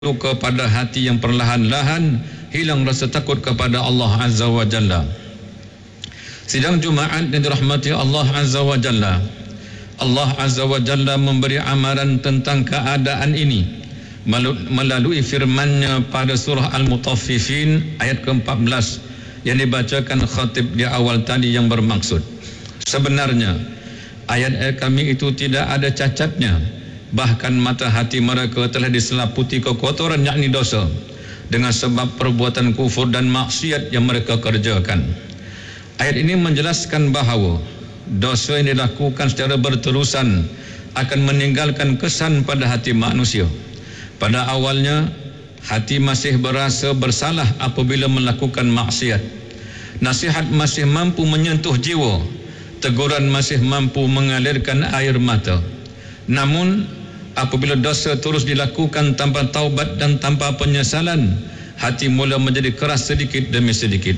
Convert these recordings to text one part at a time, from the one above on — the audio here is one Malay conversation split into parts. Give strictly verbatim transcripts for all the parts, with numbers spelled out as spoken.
kepada hati yang perlahan-lahan hilang rasa takut kepada Allah Azza wa Jalla. Sidang Jumaat yang dirahmati Allah Azza wa Jalla, Allah Azza wa Jalla memberi amaran tentang keadaan ini melalui firman-Nya pada surah Al-Mutaffifin ayat ke empat belas yang dibacakan khatib di awal tadi, yang bermaksud sebenarnya ayat-ayat kami itu tidak ada cacatnya, bahkan mata hati mereka telah diselaputi kekotoran, yakni dosa, dengan sebab perbuatan kufur dan maksiat yang mereka kerjakan. Ayat ini menjelaskan bahawa dosa yang dilakukan secara berterusan akan meninggalkan kesan pada hati manusia. Pada awalnya, hati masih berasa bersalah apabila melakukan maksiat. Nasihat masih mampu menyentuh jiwa, teguran masih mampu mengalirkan air mata. Namun, apabila dosa terus dilakukan tanpa taubat dan tanpa penyesalan, hati mula menjadi keras sedikit demi sedikit.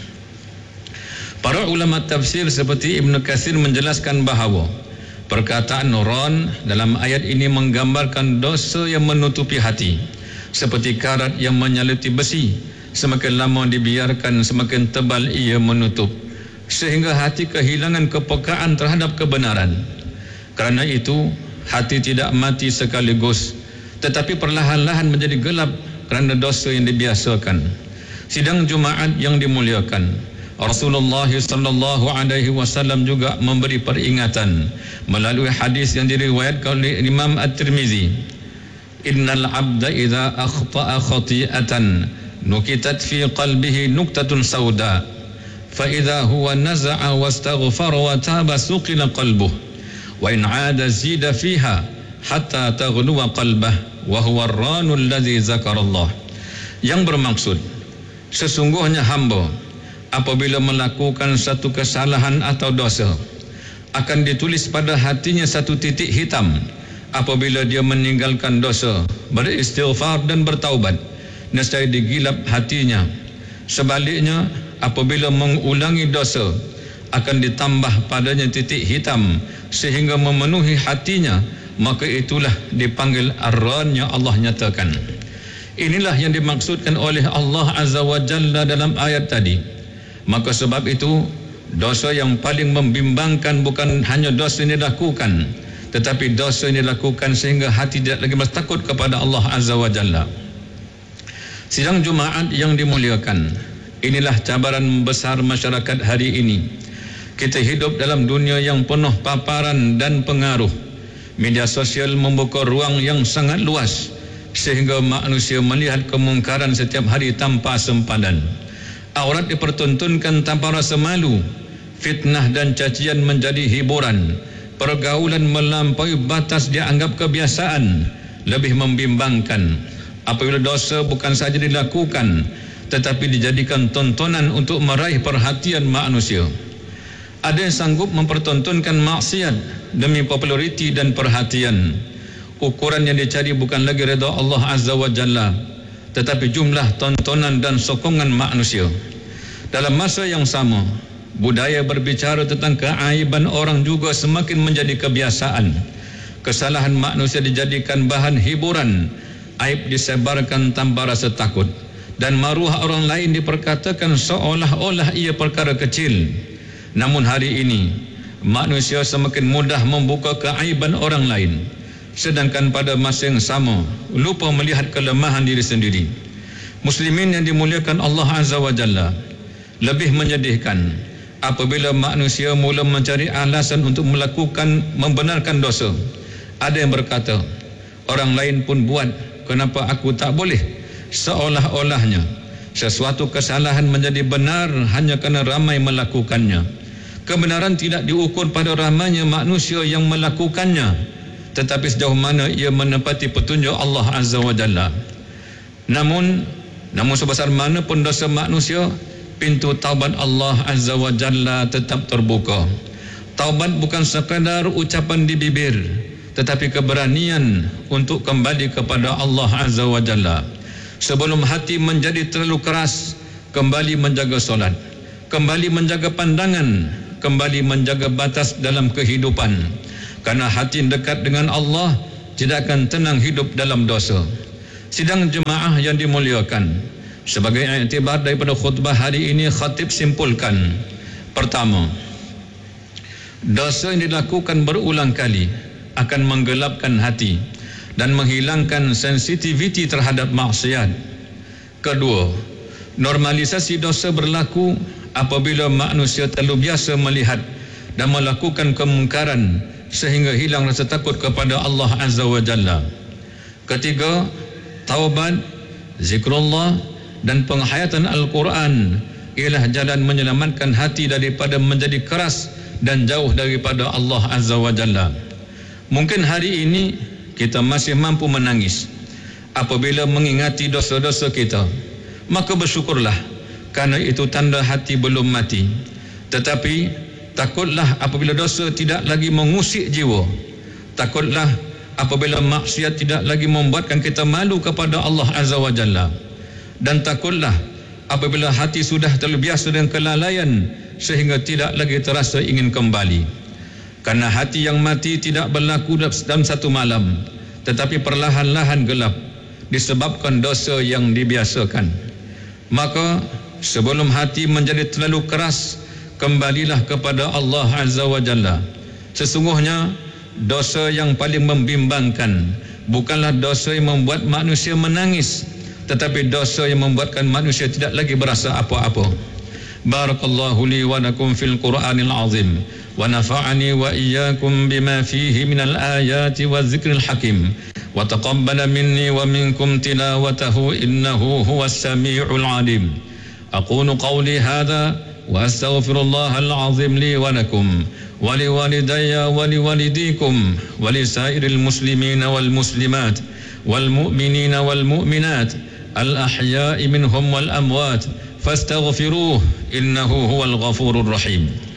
Para ulama tafsir seperti Ibn Katsir menjelaskan bahawa perkataan Ron dalam ayat ini menggambarkan dosa yang menutupi hati, seperti karat yang menyaluti besi. Semakin lama dibiarkan, semakin tebal ia menutup, sehingga hati kehilangan kepekaan terhadap kebenaran. Kerana itu, hati tidak mati sekaligus, tetapi perlahan-lahan menjadi gelap kerana dosa yang dibiasakan. Sidang Jumaat yang dimuliakan, Rasulullah sallallahu alaihi wasallam juga memberi peringatan melalui hadis yang diriwayatkan oleh Imam At-Tirmizi. Innal abda idza akhta'a khati'atan nukitat fi qalbihi nuktatun sauda fa idza huwa naza'a wastaghfara wa taba suqila qalbuhu wa in 'ada zida fiha hatta taghluwa qalbah wa huwa ar-ranu alladhi zakarallah. Yang bermaksud, sesungguhnya hamba apabila melakukan satu kesalahan atau dosa, akan ditulis pada hatinya satu titik hitam apabila dia meninggalkan dosa, beristighfar dan bertaubat, nescaya digilap hatinya. Sebaliknya, apabila mengulangi dosa, akan ditambah padanya titik hitam sehingga memenuhi hatinya, maka itulah dipanggil ar-ran yang Allah nyatakan. Inilah yang dimaksudkan oleh Allah Azza wa Jalla dalam ayat tadi. Maka sebab itu, dosa yang paling membimbangkan bukan hanya dosa yang dilakukan, tetapi dosa yang dilakukan sehingga hati tidak lagi merasa takut kepada Allah Azza wa Jalla. Sidang Jumaat yang dimuliakan, inilah cabaran besar masyarakat hari ini. Kita hidup dalam dunia yang penuh paparan dan pengaruh. Media sosial membuka ruang yang sangat luas sehingga manusia melihat kemungkaran setiap hari tanpa sempadan. Aurat dipertontonkan tanpa rasa malu, fitnah dan cacian menjadi hiburan, pergaulan melampaui batas dianggap kebiasaan. Lebih membimbangkan apabila dosa bukan saja dilakukan, tetapi dijadikan tontonan untuk meraih perhatian manusia. Ada yang sanggup mempertontonkan maksiat demi populariti dan perhatian. Ukuran yang dicari bukan lagi redha Allah Azza wa Jalla, tetapi jumlah tontonan dan sokongan manusia. Dalam masa yang sama, budaya berbicara tentang keaiban orang juga semakin menjadi kebiasaan. Kesalahan manusia dijadikan bahan hiburan, aib disebarkan tanpa rasa takut, dan maruah orang lain diperkatakan seolah-olah ia perkara kecil. Namun hari ini, manusia semakin mudah membuka keaiban orang lain, sedangkan pada masa yang sama lupa melihat kelemahan diri sendiri. Muslimin yang dimuliakan Allah Azza wa Jalla, lebih menyedihkan apabila manusia mula mencari alasan untuk melakukan membenarkan dosa. Ada yang berkata, orang lain pun buat, kenapa aku tak boleh? Seolah-olahnya sesuatu kesalahan menjadi benar hanya kerana ramai melakukannya. Kebenaran tidak diukur pada ramainya manusia yang melakukannya, tetapi sejauh mana ia menepati petunjuk Allah Azza wa Jalla. Namun, namun sebesar mana pun dosa manusia, pintu taubat Allah Azza wa Jalla tetap terbuka. Taubat bukan sekadar ucapan di bibir, tetapi keberanian untuk kembali kepada Allah Azza wa Jalla. Sebelum hati menjadi terlalu keras, kembali menjaga solat, kembali menjaga pandangan, kembali menjaga batas dalam kehidupan. Karena hati dekat dengan Allah tidak akan tenang hidup dalam dosa. Sidang jemaah yang dimuliakan, sebagai iktibar daripada khutbah hari ini, khatib simpulkan: pertama, dosa yang dilakukan berulang kali akan menggelapkan hati dan menghilangkan sensitiviti terhadap maksiat. Kedua, normalisasi dosa berlaku apabila manusia terlalu biasa melihat dan melakukan kemungkaran sehingga hilang rasa takut kepada Allah Azza wa Jalla. Ketiga, taubat, zikrullah dan penghayatan Al-Quran ialah jalan menyelamatkan hati daripada menjadi keras dan jauh daripada Allah Azza wa Jalla. Mungkin hari ini kita masih mampu menangis apabila mengingati dosa-dosa kita, maka bersyukurlah, kerana itu tanda hati belum mati. Tetapi takutlah apabila dosa tidak lagi mengusik jiwa. Takutlah apabila maksiat tidak lagi membuatkan kita malu kepada Allah Azza wa Jalla. Dan takutlah apabila hati sudah terbiasa dengan kelalaian sehingga tidak lagi terasa ingin kembali. Karena hati yang mati tidak berlaku dalam satu malam, tetapi perlahan-lahan gelap disebabkan dosa yang dibiasakan. Maka sebelum hati menjadi terlalu keras, kembalilah kepada Allah Azza wa Jalla. Sesungguhnya dosa yang paling membimbangkan bukanlah dosa yang membuat manusia menangis, tetapi dosa yang membuatkan manusia tidak lagi berasa apa-apa. Barakallahu li wa lakum fil Qur'anil azim wa nafa'ani wa iyyakum bima fihi minal ayati wa dzikril hakim wa taqabbala minni wa minkum tilawatahu innahu huwas sami'ul alim. Aqulu qawli hadha wa astaghfirullahal azim li wa lakum wa liwalidayya wa liwalidikum wa lisairil muslimina wal muslimat wal mu'minina wal mu'minat al ahya'i minhum wal amwat fastaghfiruhu innahu huwal ghafurur rahim.